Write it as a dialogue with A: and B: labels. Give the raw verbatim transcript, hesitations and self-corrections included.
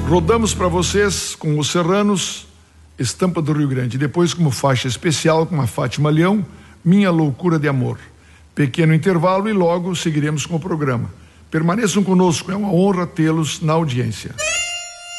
A: Rodamos para vocês com os Serranos, Estampa do Rio Grande. Depois, como faixa especial, com a Fátima Leão, Minha Loucura de Amor. Pequeno intervalo e logo seguiremos com o programa. Permaneçam conosco, é uma honra tê-los na audiência.